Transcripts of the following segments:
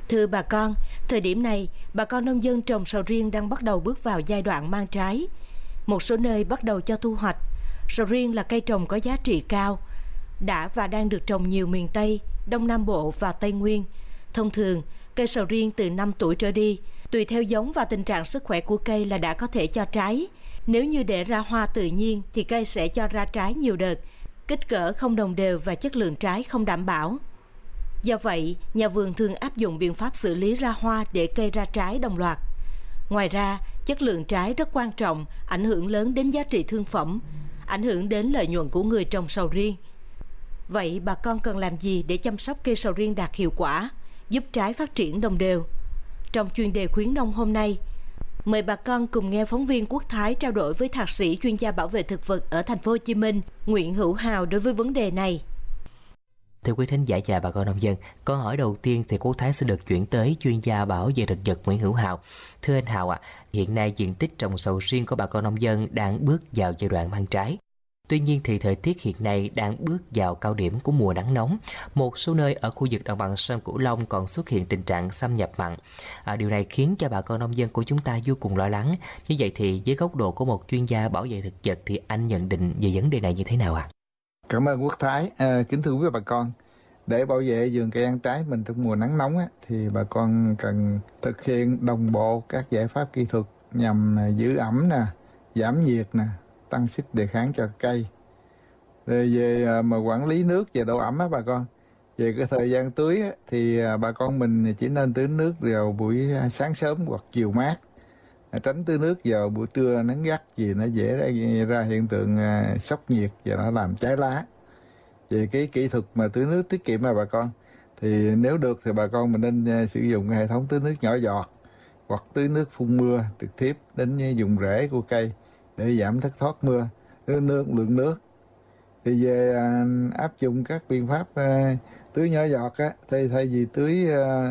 Thưa bà con, thời điểm này, bà con nông dân trồng sầu riêng đang bắt đầu bước vào giai đoạn mang trái. Một số nơi bắt đầu cho thu hoạch. Sầu riêng là cây trồng có giá trị cao, đã và đang được trồng nhiều miền Tây, Đông Nam Bộ và Tây Nguyên. Thông thường, cây sầu riêng từ 5 tuổi trở đi, tùy theo giống và tình trạng sức khỏe của cây là đã có thể cho trái. Nếu như để ra hoa tự nhiên thì cây sẽ cho ra trái nhiều đợt, kích cỡ không đồng đều và chất lượng trái không đảm bảo. Do vậy, nhà vườn thường áp dụng biện pháp xử lý ra hoa để cây ra trái đồng loạt. Ngoài ra, chất lượng trái rất quan trọng, ảnh hưởng lớn đến giá trị thương phẩm, ảnh hưởng đến lợi nhuận của người trồng sầu riêng. Vậy bà con cần làm gì để chăm sóc cây sầu riêng đạt hiệu quả, giúp trái phát triển đồng đều? Trong chuyên đề khuyến nông hôm nay, mời bà con cùng nghe phóng viên Quốc Thái trao đổi với thạc sĩ chuyên gia bảo vệ thực vật ở thành phố Hồ Chí Minh, Nguyễn Hữu Hào đối với vấn đề này. Thưa quý thính giả và bà con nông dân, câu hỏi đầu tiên thì Quốc Thái sẽ được chuyển tới chuyên gia bảo vệ thực vật Nguyễn Hữu Hào. Thưa anh Hào hiện nay diện tích trồng sầu riêng của bà con nông dân đang bước vào giai đoạn mang trái. Tuy nhiên thì thời tiết hiện nay đang bước vào cao điểm của mùa nắng nóng. Một số nơi ở khu vực đồng bằng sông Cửu Long còn xuất hiện tình trạng xâm nhập mặn. Điều này khiến cho bà con nông dân của chúng ta vô cùng lo lắng. Như vậy thì với góc độ của một chuyên gia bảo vệ thực vật thì anh nhận định về vấn đề này như thế nào ạ? Cảm ơn Quốc Thái. Kính thưa quý bà con, để bảo vệ vườn cây ăn trái mình trong mùa nắng nóng thì bà con cần thực hiện đồng bộ các giải pháp kỹ thuật nhằm giữ ẩm, giảm nhiệt, tăng sức đề kháng cho cây. Về mà quản lý nước và độ ẩm bà con, về cái thời gian tưới thì bà con mình chỉ nên tưới nước vào buổi sáng sớm hoặc chiều mát, tránh tưới nước vào buổi trưa nắng gắt vì nó dễ ra hiện tượng sốc nhiệt và nó làm cháy lá. Về cái kỹ thuật mà tưới nước tiết kiệm bà con, thì nếu được thì bà con mình nên sử dụng hệ thống tưới nước nhỏ giọt hoặc tưới nước phun mưa trực tiếp đến vùng rễ của cây để giảm thất thoát lượng nước. Thì về áp dụng các biện pháp tưới nhỏ giọt thì thay vì tưới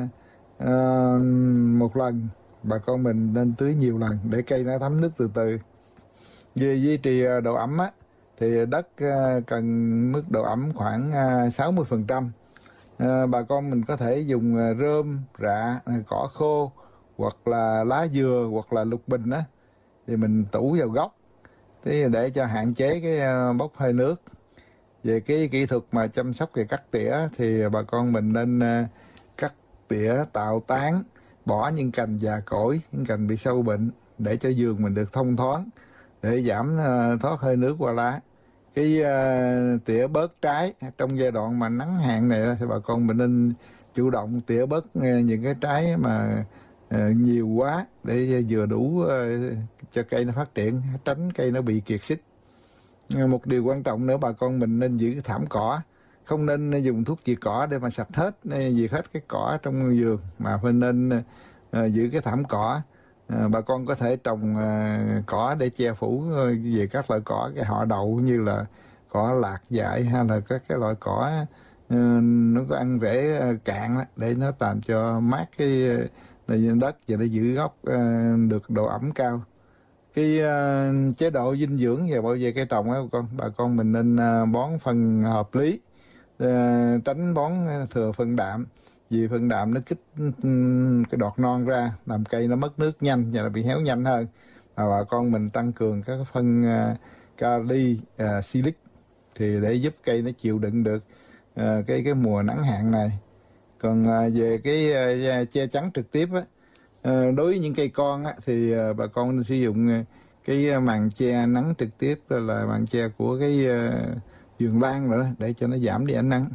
một lần, bà con mình nên tưới nhiều lần để cây nó thấm nước từ từ. Về duy trì độ ẩm thì đất cần mức độ ẩm khoảng 60%. Bà con mình có thể dùng rơm, rạ, cỏ khô hoặc là lá dừa hoặc là lục bình thì mình tủ vào gốc để cho hạn chế cái bốc hơi nước. Về cái kỹ thuật mà chăm sóc về cắt tỉa thì bà con mình nên cắt tỉa tạo tán, bỏ những cành già cỗi, những cành bị sâu bệnh để cho vườn mình được thông thoáng, để giảm thoát hơi nước qua lá. Cái tỉa bớt trái trong giai đoạn mà nắng hạn này thì bà con mình nên chủ động tỉa bớt những cái trái mà nhiều quá để vừa đủ cho cây nó phát triển, tránh cây nó bị kiệt sức. Một điều quan trọng nữa, bà con mình nên giữ thảm cỏ, không nên dùng thuốc diệt cỏ để mà sạch hết, diệt hết cái cỏ trong vườn, mà phải nên giữ cái thảm cỏ. Bà con có thể trồng cỏ để che phủ về các loại cỏ cái họ đậu như là cỏ lạc dại hay là các cái loại cỏ nó có ăn rễ cạn để nó làm cho mát cái đất và để giữ gốc được độ ẩm cao. Cái chế độ dinh dưỡng và bảo vệ cây trồng bà con mình nên bón phân hợp lý, tránh bón thừa phân đạm, vì phân đạm nó kích cái đọt non ra, làm cây nó mất nước nhanh và nó bị héo nhanh hơn. Mà bà con mình tăng cường các phân kali, silic thì để giúp cây nó chịu đựng được cái mùa nắng hạn này. Còn về cái che chắn trực tiếp đối với những cây con thì bà con nên sử dụng cái màn che nắng trực tiếp, là màn che của cái vườn lan rồi đó, để cho nó giảm đi ánh nắng.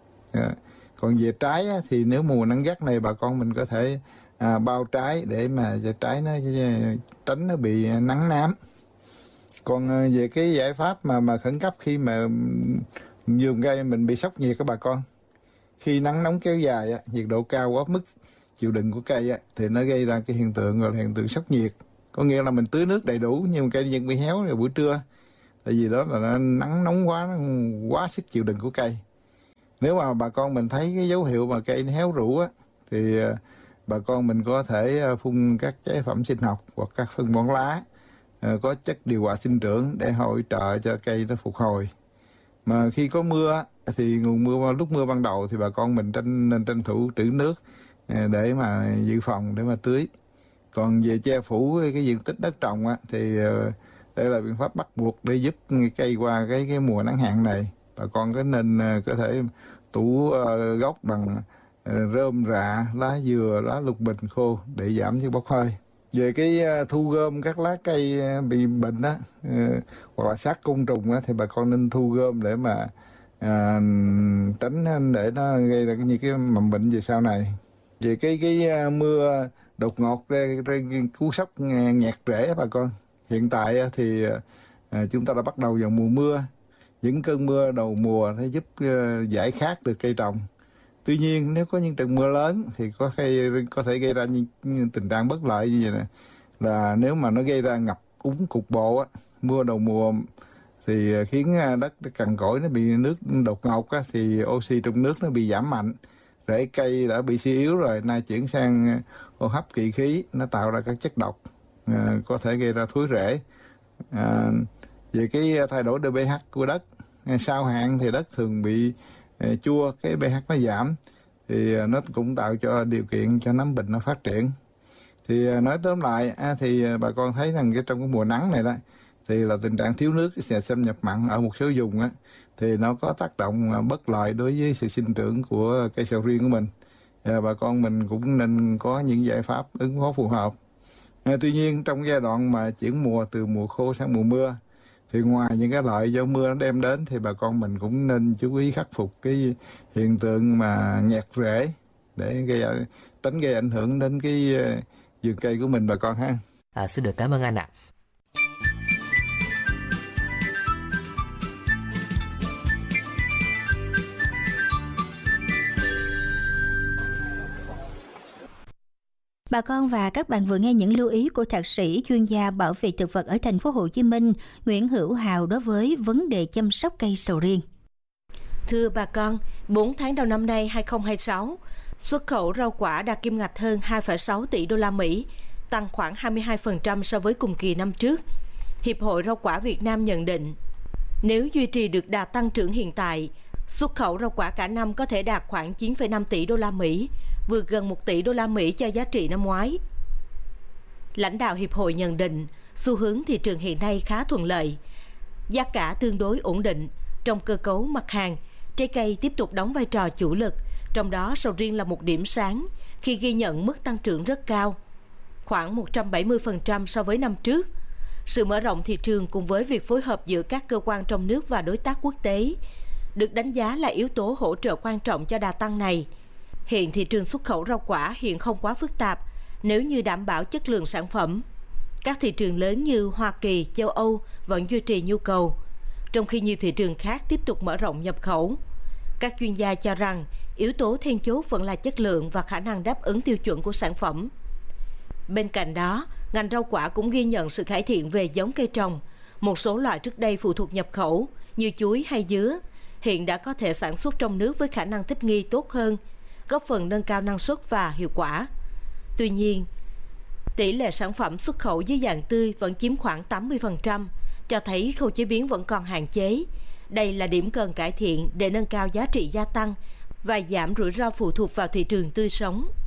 Còn về trái thì nếu mùa nắng gắt này bà con mình có thể bao trái để mà trái nó tránh nó bị nắng nám. Còn về cái giải pháp mà khẩn cấp khi mà vườn cây mình bị sốc nhiệt các bà con, khi nắng nóng kéo dài nhiệt độ cao quá mức chịu đựng của cây thì nó gây ra cái hiện tượng gọi là hiện tượng sốc nhiệt. Có nghĩa là mình tưới nước đầy đủ nhưng cây vẫn bị héo vào buổi trưa, tại vì đó là nó nắng nóng quá, nó quá sức chịu đựng của cây. Nếu mà bà con mình thấy cái dấu hiệu mà cây nó héo rũ thì bà con mình có thể phun các chế phẩm sinh học hoặc các phân bón lá có chất điều hòa sinh trưởng để hỗ trợ cho cây nó phục hồi. Mà khi có mưa thì nguồn mưa lúc mưa ban đầu thì bà con mình nên tranh thủ trữ nước để mà dự phòng, để mà tưới. Còn về che phủ cái diện tích đất trồng á, thì đây là biện pháp bắt buộc để giúp cây qua cái mùa nắng hạn này. Bà con có thể tủ gốc bằng rơm rạ, lá dừa, lá lục bình khô để giảm sự bốc hơi. Về cái thu gom các lá cây bị bệnh á, hoặc là sát côn trùng á, thì bà con nên thu gom để mà tránh để nó gây ra như cái mầm bệnh về sau này. Về cái mưa đột ngột cú sốc nghẹt rễ bà con. Hiện tại thì chúng ta đã bắt đầu vào mùa mưa. Những cơn mưa đầu mùa sẽ giúp giải khát được cây trồng. Tuy nhiên nếu có những trận mưa lớn thì có thể gây ra những tình trạng bất lợi như vậy nè. Là nếu mà nó gây ra ngập úng cục bộ á, mưa đầu mùa thì khiến đất cằn cỗi nó bị nước đột ngột á, thì oxy trong nước nó bị giảm mạnh. Rễ cây đã bị suy yếu rồi, nay chuyển sang hô hấp kỳ khí, nó tạo ra các chất độc có thể gây ra thối rễ. Về cái thay đổi pH của đất, sau hạn thì đất thường bị chua, cái pH nó giảm, thì nó cũng tạo cho điều kiện cho nấm bệnh nó phát triển. Thì nói tóm lại thì bà con thấy rằng trong cái mùa nắng này đó, thì là tình trạng thiếu nước sẽ xâm nhập mặn ở một số vùng á, thì nó có tác động bất lợi đối với sự sinh trưởng của cây sầu riêng của mình. Bà con mình cũng nên có những giải pháp ứng phó phù hợp. Tuy nhiên trong giai đoạn mà chuyển mùa từ mùa khô sang mùa mưa, thì ngoài những cái lợi do mưa nó đem đến, thì bà con mình cũng nên chú ý khắc phục cái hiện tượng mà nghẹt rễ để tránh gây ảnh hưởng đến cái vườn cây của mình bà con ha. Xin được cảm ơn anh ạ. Bà con và các bạn vừa nghe những lưu ý của thạc sĩ chuyên gia bảo vệ thực vật ở thành phố Hồ Chí Minh, Nguyễn Hữu Hào đối với vấn đề chăm sóc cây sầu riêng. Thưa bà con, 4 tháng đầu năm nay 2026, xuất khẩu rau quả đạt kim ngạch hơn 2,6 tỷ đô la Mỹ, tăng khoảng 22% so với cùng kỳ năm trước. Hiệp hội Rau quả Việt Nam nhận định, nếu duy trì được đà tăng trưởng hiện tại, xuất khẩu rau quả cả năm có thể đạt khoảng 9,5 tỷ đô la Mỹ, vượt gần 1 tỷ đô la Mỹ cho giá trị năm ngoái. Lãnh đạo hiệp hội nhận định, xu hướng thị trường hiện nay khá thuận lợi, giá cả tương đối ổn định. Trong cơ cấu mặt hàng, trái cây tiếp tục đóng vai trò chủ lực, trong đó sầu riêng là một điểm sáng khi ghi nhận mức tăng trưởng rất cao, khoảng 170% so với năm trước. Sự mở rộng thị trường cùng với việc phối hợp giữa các cơ quan trong nước và đối tác quốc tế được đánh giá là yếu tố hỗ trợ quan trọng cho đà tăng này. Hiện thị trường xuất khẩu rau quả hiện không quá phức tạp nếu như đảm bảo chất lượng sản phẩm. Các thị trường lớn như Hoa Kỳ, châu Âu vẫn duy trì nhu cầu, trong khi nhiều thị trường khác tiếp tục mở rộng nhập khẩu. Các chuyên gia cho rằng yếu tố then chốt vẫn là chất lượng và khả năng đáp ứng tiêu chuẩn của sản phẩm. Bên cạnh đó, ngành rau quả cũng ghi nhận sự cải thiện về giống cây trồng. Một số loại trước đây phụ thuộc nhập khẩu như chuối hay dứa hiện đã có thể sản xuất trong nước với khả năng thích nghi tốt hơn, góp phần nâng cao năng suất và hiệu quả. Tuy nhiên, tỷ lệ sản phẩm xuất khẩu dưới dạng tươi vẫn chiếm khoảng 80%, cho thấy khâu chế biến vẫn còn hạn chế. Đây là điểm cần cải thiện để nâng cao giá trị gia tăng và giảm rủi ro phụ thuộc vào thị trường tươi sống.